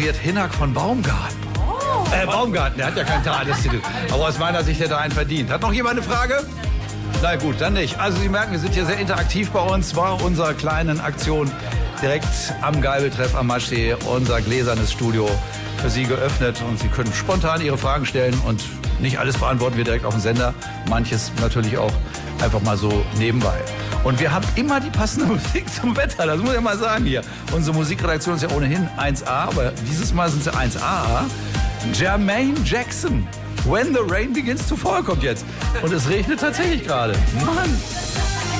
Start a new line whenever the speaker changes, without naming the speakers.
moderiert Hinak von Baumgarten. Baumgarten, der hat ja keinen Tagestitel. Aber aus meiner Sicht hätte er einen verdient. Hat noch jemand eine Frage? Na gut, dann nicht. Also Sie merken, wir sind hier sehr interaktiv bei uns. War unsere kleinen Aktion direkt am Geibeltreff am Maschsee, unser gläsernes Studio für Sie geöffnet. Und Sie können spontan Ihre Fragen stellen und nicht alles beantworten wir direkt auf dem Sender. Manches natürlich auch einfach mal so nebenbei. Und wir haben immer die passende Musik zum Wetter, das muss ich mal sagen hier. Unsere Musikredaktion ist ja ohnehin 1A, aber dieses Mal sind sie 1A. Jermaine Jackson, When the Rain Begins to Fall kommt jetzt. Und es regnet tatsächlich gerade. Mann!